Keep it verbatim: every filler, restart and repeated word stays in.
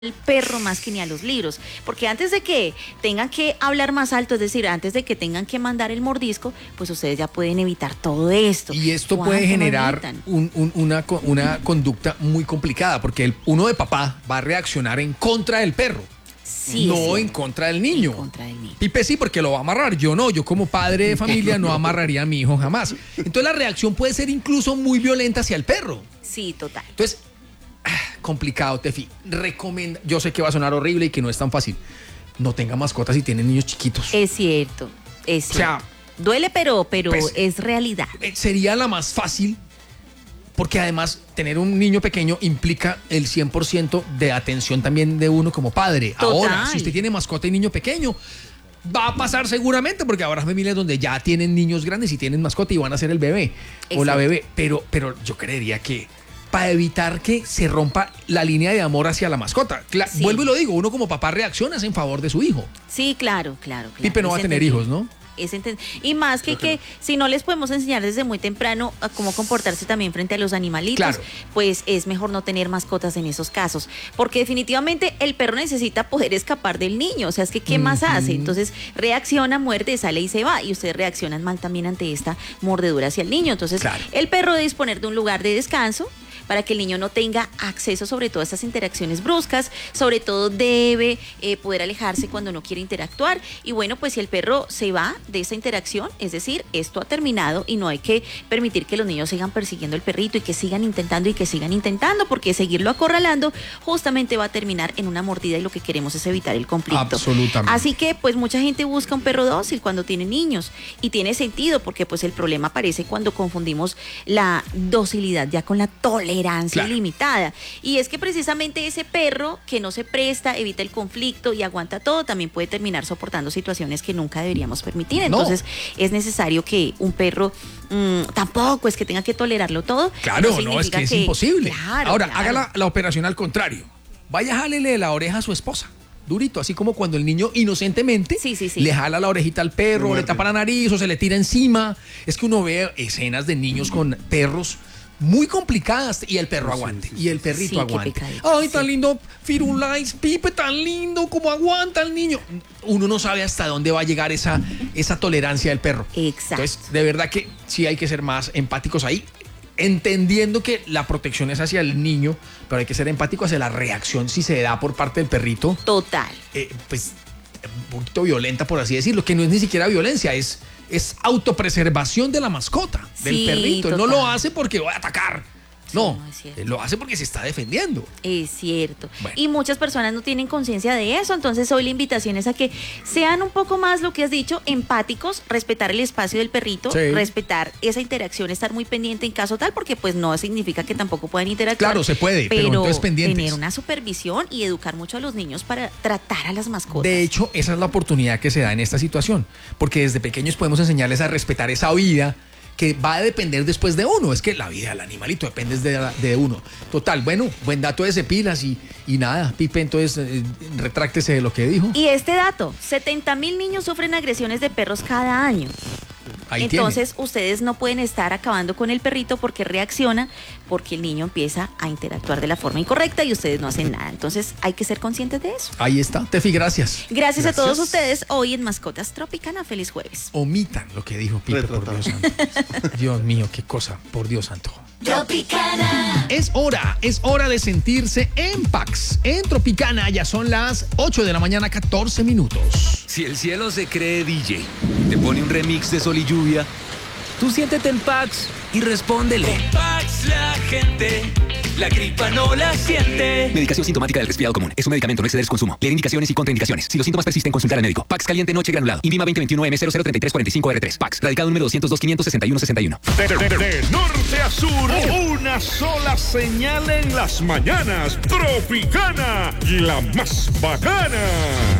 el perro más que ni a los libros, porque antes de que tengan que hablar más alto, es decir, antes de que tengan que mandar el mordisco, pues ustedes ya pueden evitar todo esto. Y esto puede generar un, un, una, una conducta muy complicada, porque el, uno de papá va a reaccionar en contra del perro. Sí, no sí. en contra del niño. En contra del niño. Pipe sí, porque lo va a amarrar. Yo no, yo como padre de familia no amarraría a mi hijo jamás. Entonces la reacción puede ser incluso muy violenta hacia el perro. Sí, total. Entonces, complicado, Tefi. Recomenda, yo sé que va a sonar horrible y que no es tan fácil. No tenga mascotas si tienen niños chiquitos. Es cierto, es cierto. O sea, duele, pero, pero pues, es realidad. Sería la más fácil, porque además tener un niño pequeño implica el cien por ciento de atención también de uno como padre. Total. Ahora, si usted tiene mascota y niño pequeño, va a pasar seguramente, porque habrá familias donde ya tienen niños grandes y tienen mascota y van a ser el bebé. Exacto. O la bebé. Pero, pero yo creería que para evitar que se rompa la línea de amor hacia la mascota. Cla- sí. Vuelvo y lo digo, uno como papá reacciona en favor de su hijo. Sí, claro, claro. claro. Pipe no es va a tener entendible. hijos, ¿no? Es enten- y más que, que si no les podemos enseñar desde muy temprano a cómo comportarse también frente a los animalitos, claro. Pues es mejor no tener mascotas en esos casos, porque definitivamente el perro necesita poder escapar del niño, o sea, es que ¿qué uh-huh. más hace? Entonces reacciona, muerde, sale y se va, y ustedes reaccionan mal también ante esta mordedura hacia el niño. Entonces claro. El perro debe disponer de un lugar de descanso para que el niño no tenga acceso sobre todo a estas interacciones bruscas, sobre todo debe eh, poder alejarse cuando no quiere interactuar, y bueno, pues si el perro se va de esa interacción, es decir, esto ha terminado y no hay que permitir que los niños sigan persiguiendo al perrito y que sigan intentando y que sigan intentando, porque seguirlo acorralando justamente va a terminar en una mordida y lo que queremos es evitar el conflicto. Absolutamente. Así que pues mucha gente busca un perro dócil cuando tiene niños, y tiene sentido, porque pues el problema aparece cuando confundimos la docilidad ya con la tolerancia Claro. ilimitada, y es que precisamente ese perro que no se presta, evita el conflicto y aguanta todo, también puede terminar soportando situaciones que nunca deberíamos permitir. Entonces no. Es necesario que un perro mmm, tampoco es que tenga que tolerarlo todo. Claro, no, no es que, que es imposible. Claro, Ahora, claro. haga la, la operación al contrario. Vaya, jálele la oreja a su esposa. Durito, así como cuando el niño inocentemente sí, sí, sí. le jala la orejita al perro, Muerte. le tapa la nariz o se le tira encima. Es que uno ve escenas de niños con perros muy complicadas y el perro aguante, sí, sí, sí. y el perrito sí, aguante. Ay, tan sí. lindo, Firulais, Pipe, tan lindo, como aguanta el niño. Uno no sabe hasta dónde va a llegar esa, esa tolerancia del perro. Exacto. Entonces, de verdad que sí hay que ser más empáticos ahí, entendiendo que la protección es hacia el niño, pero hay que ser empático hacia la reacción si se da por parte del perrito. Total. Eh, pues un poquito violenta, por así decirlo, que no es ni siquiera violencia, es... es autopreservación de la mascota, del sí, perrito. Total. No lo hace porque va a atacar. Sí, no, no es lo hace porque se está defendiendo. Es cierto. Bueno. Y muchas personas no tienen conciencia de eso. Entonces hoy la invitación es a que sean un poco más, lo que has dicho, empáticos, respetar el espacio del perrito, sí. respetar esa interacción, estar muy pendiente en caso tal, porque pues no significa que tampoco puedan interactuar. Claro, se puede, pero, pero entonces pendientes. Tener una supervisión y educar mucho a los niños para tratar a las mascotas. De hecho, esa es la oportunidad que se da en esta situación, porque desde pequeños podemos enseñarles a respetar esa vida que va a depender después de uno. Es que la vida del animalito depende de, de uno. Total, bueno, buen dato de Cepilas y, y nada, Pipe, entonces eh, retráctese de lo que dijo. Y este dato, setenta mil niños sufren agresiones de perros cada año. Ahí Entonces tiene. Ustedes no pueden estar acabando con el perrito porque reacciona, porque el niño empieza a interactuar de la forma incorrecta y ustedes no hacen nada. Entonces hay que ser conscientes de eso. Ahí está, Tefi, gracias. Gracias, gracias. a todos ustedes hoy en Mascotas Tropicana. Feliz jueves. Omitan lo que dijo Pipe, por Dios santo. Dios mío, qué cosa, por Dios santo. Tropicana. Es hora, es hora de sentirse en Pax. En Tropicana ya son las ocho de la mañana, catorce minutos. Si el cielo se cree D J, te pone un remix de Sol y Lluvia, tú siéntete en Pax y respóndele. Con Pax la gente, la gripa no la siente. Medicación sintomática del resfriado común. Es un medicamento, no exceder su consumo. Leer indicaciones y contraindicaciones. Si los síntomas persisten, consultar al médico. Pax caliente noche granulado. Invima veinte veintiuno M cero cero treinta y tres cuarenta y cinco R tres. Pax. Radicado número doscientos dos quinientos sesenta y uno sesenta y uno. De, de, de, de norte a sur, una sola señal en las mañanas. Tropicana, la más bacana.